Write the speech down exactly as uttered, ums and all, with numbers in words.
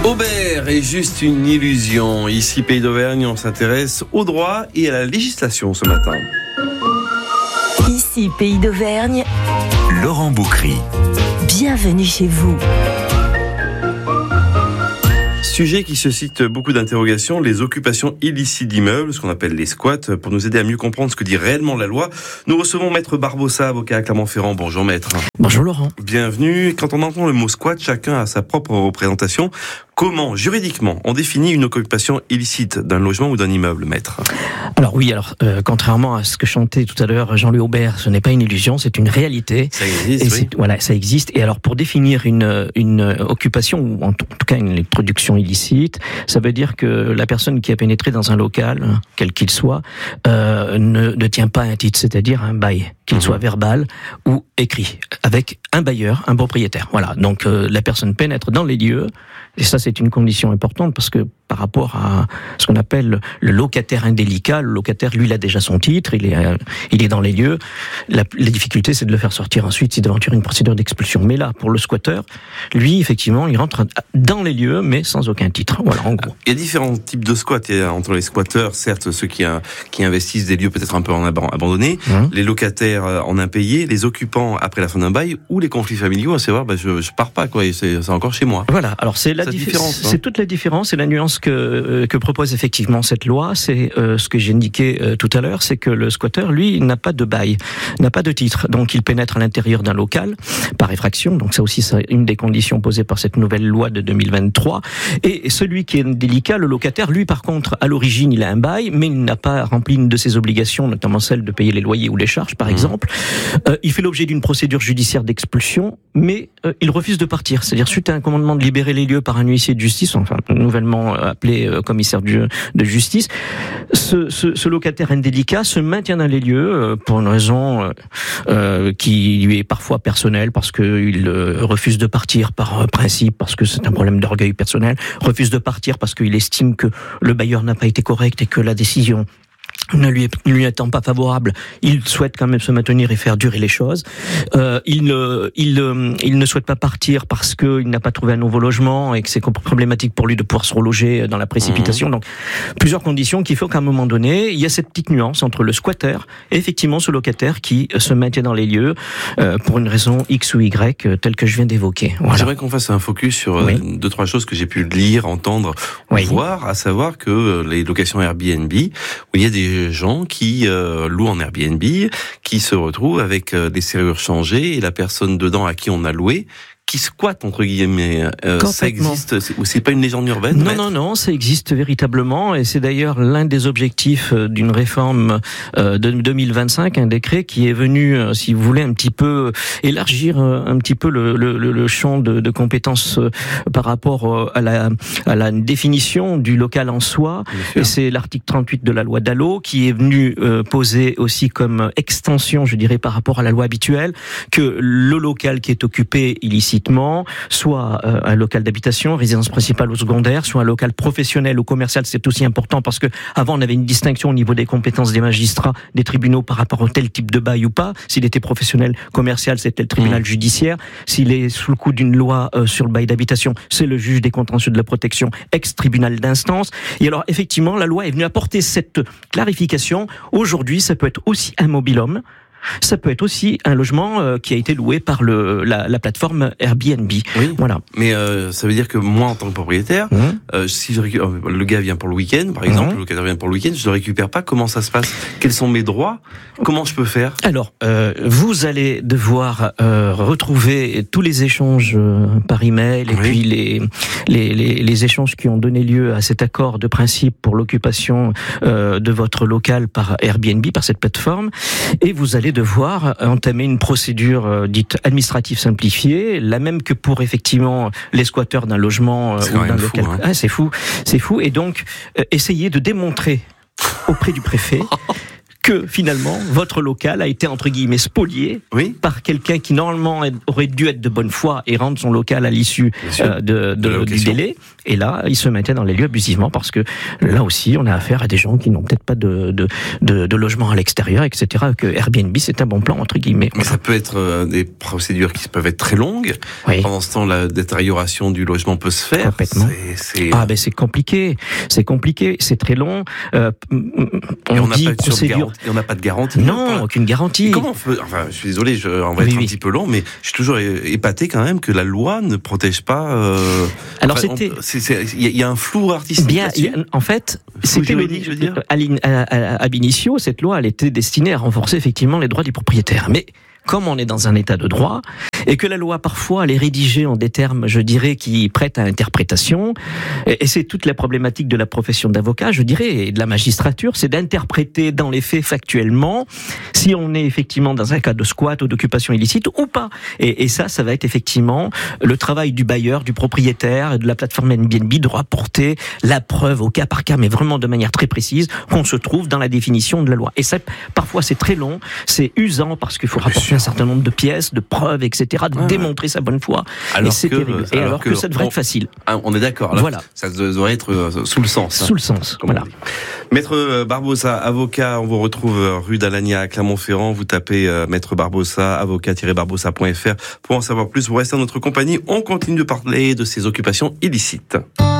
Aubert est juste une illusion. Ici, Pays d'Auvergne, on s'intéresse au droit et à la législation ce matin. Ici, Pays d'Auvergne, Laurent Boucry. Bienvenue chez vous. Sujet qui suscite beaucoup d'interrogations, les occupations illicites d'immeubles, ce qu'on appelle les squats. Pour nous aider à mieux comprendre ce que dit réellement la loi, nous recevons Maître Barbossa, avocat à Clermont-Ferrand. Bonjour Maître. Bonjour Laurent. Bienvenue. Quand on entend le mot squat, chacun a sa propre représentation. Comment, juridiquement, on définit une occupation illicite d'un logement ou d'un immeuble, Maître ? Alors oui, alors euh, contrairement à ce que chantait tout à l'heure Jean-Louis Aubert, ce n'est pas une illusion, c'est une réalité. Ça existe, et oui. c'est, voilà, ça existe. Et alors pour définir une une occupation ou en tout cas une introduction illicite, ça veut dire que la personne qui a pénétré dans un local, quel qu'il soit, euh, ne, ne tient pas un titre, c'est-à-dire un bail, qu'il mmh. soit verbal ou écrit, avec un bailleur, un propriétaire. Voilà. Donc euh, la personne pénètre dans les lieux, et ça c'est une condition importante parce que par rapport à ce qu'on appelle le locataire indélicat, le locataire, lui, il a déjà son titre, il est, euh, il est dans les lieux. La, la difficulté, c'est de le faire sortir ensuite, c'est d'aventurer une procédure d'expulsion. Mais là, pour le squatteur, lui, effectivement, il rentre dans les lieux, mais sans aucun titre. Voilà, en gros. Il y a différents types de squats. Il y a entre les squatteurs, certes, ceux qui, a, qui investissent des lieux peut-être un peu en abandonnés, mmh. les locataires en impayés, les occupants après la fin d'un bail, ou les conflits familiaux, à savoir, bah, je, je pars pas, quoi, c'est, c'est encore chez moi. Voilà. Alors, c'est la dif- différence. C'est hein. toute la différence, c'est la nuance que, que propose effectivement cette loi. C'est euh, ce que j'ai indiqué euh, tout à l'heure, c'est que le squatteur, lui, n'a pas de bail, n'a pas de titre. Donc, il pénètre à l'intérieur d'un local par effraction. Donc, ça aussi, c'est une des conditions posées par cette nouvelle loi de deux mille vingt-trois. Et celui qui est délicat, le locataire, lui, par contre, à l'origine, il a un bail, mais il n'a pas rempli une de ses obligations, notamment celle de payer les loyers ou les charges, par mmh. exemple. Euh, il fait l'objet d'une procédure judiciaire d'expulsion, mais euh, il refuse de partir. C'est-à-dire, suite à un commandement de libérer les lieux par un huissier de justice, enfin, nouvellement appelé euh, commissaire de, de justice, ce, ce, ce locataire indélicat se maintient dans les lieux euh, pour une raison euh, qui lui est parfois personnelle, parce qu'il euh, refuse de partir par euh, principe, parce que c'est un problème d'orgueil personnel, refuse de partir parce qu'il estime que le bailleur n'a pas été correct et que la décision ne lui, ne lui étant pas favorable, il souhaite quand même se maintenir et faire durer les choses. Euh, il, ne, il, il ne souhaite pas partir parce qu'il n'a pas trouvé un nouveau logement et que c'est problématique pour lui de pouvoir se reloger dans la précipitation. Mmh. Donc, plusieurs conditions qui font qu'à un moment donné, il y a cette petite nuance entre le squatter et effectivement ce locataire qui se maintient dans les lieux euh, pour une raison X ou Y euh, telle que je viens d'évoquer. Voilà. J'aimerais qu'on fasse un focus sur oui. euh, deux, trois choses que j'ai pu lire, entendre ou oui. voir, à savoir que euh, les locations Airbnb, où il y a des gens qui euh, louent en Airbnb, qui se retrouvent avec euh, des serrures changées et la personne dedans à qui on a loué qui squatte entre guillemets, euh, ça existe, c'est, ou c'est pas une légende urbaine? Non, non, non, ça existe véritablement, et c'est d'ailleurs l'un des objectifs d'une réforme euh, de deux mille vingt-cinq, un décret qui est venu, euh, si vous voulez, un petit peu élargir euh, un petit peu le, le, le champ de, de compétences euh, par rapport euh, à la à la définition du local en soi. Et c'est l'article trente-huit de la loi Dallot qui est venu euh, poser aussi comme extension, je dirais, par rapport à la loi habituelle, que le local qui est occupé illicite soit euh, un local d'habitation, résidence principale ou secondaire, soit un local professionnel ou commercial. C'est aussi important parce que avant on avait une distinction au niveau des compétences des magistrats, des tribunaux par rapport au tel type de bail ou pas. S'il était professionnel, commercial, c'était le tribunal mmh. judiciaire. S'il est sous le coup d'une loi euh, sur le bail d'habitation, c'est le juge des contentieux de la protection, ex-tribunal d'instance. Et alors effectivement, la loi est venue apporter cette clarification. Aujourd'hui, ça peut être aussi un mobil-home. Ça peut être aussi un logement euh, qui a été loué par le, la, la plateforme Airbnb. Oui. Voilà. Mais euh, ça veut dire que moi, en tant que propriétaire, mmh. euh, si je récupère, le gars vient pour le week-end, par exemple, mmh. le locataire vient pour le week-end, je le récupère pas. Comment ça se passe? Quels sont mes droits? Comment je peux faire? Alors, euh, vous allez devoir euh, retrouver tous les échanges euh, par email et oui. puis les, les les les échanges qui ont donné lieu à cet accord de principe pour l'occupation euh, de votre local par Airbnb, par cette plateforme, et vous allez devoir entamer une procédure euh, dite administrative simplifiée, la même que pour effectivement les squatteurs d'un logement euh, ou d'un local. Fou, hein. Ah, c'est fou, c'est fou. Et donc, euh, essayer de démontrer auprès du préfet que finalement votre local a été entre guillemets spolié oui. par quelqu'un qui normalement aurait dû être de bonne foi et rendre son local à l'issue euh, de, de, de du délai. Et là, il se mettait dans les lieux abusivement parce que là aussi, on a affaire à des gens qui n'ont peut-être pas de, de, de, de logement à l'extérieur, et cetera. Que Airbnb, c'est un bon plan entre guillemets. Mais ça peut être euh, des procédures qui peuvent être très longues. Oui. Pendant ce temps, la détérioration du logement peut se faire. Complètement. C'est, c'est... Ah ben c'est compliqué, c'est compliqué, c'est très long. Euh, on, on dit n'a pas procédure. On n'a pas de garantie. Non, pas... aucune garantie. Et comment on peut... Enfin, je suis désolé, je on va oui, être oui. un petit peu long, mais je suis toujours épaté quand même que la loi ne protège pas. Euh... Alors enfin, c'était. Il y a un flou artistique. Bien, y a, en fait, c'était juridique, je veux dire. À, à, à Benicio, cette loi, elle était destinée à renforcer effectivement les droits du propriétaire. Mais comme on est dans un état de droit, et que la loi, parfois, elle est rédigée en des termes, je dirais, qui prêtent à interprétation, et, et c'est toute la problématique de la profession d'avocat, je dirais, et de la magistrature, c'est d'interpréter dans les faits factuellement si on est effectivement dans un cas de squat ou d'occupation illicite ou pas. Et, et ça, ça va être effectivement le travail du bailleur, du propriétaire, et de la plateforme Airbnb de rapporter la preuve au cas par cas, mais vraiment de manière très précise, qu'on se trouve dans la définition de la loi. Et ça, parfois, c'est très long, c'est usant parce qu'il faut rapporter un certain nombre de pièces, de preuves, et cetera, de ah, démontrer sa bonne foi. Alors et c'est que, terrible. Et alors, alors que, que ça devrait on, être facile. On est d'accord. Là, voilà. Ça devrait être euh, sous le sens. Sous hein, le sens. Voilà. Maître Barbosa, avocat, on vous retrouve rue d'Alagna à Clermont-Ferrand. Vous tapez euh, Maître Barbosa, avocat tiret barbosa point f r pour en savoir plus. Vous restez en notre compagnie. On continue de parler de ces occupations illicites.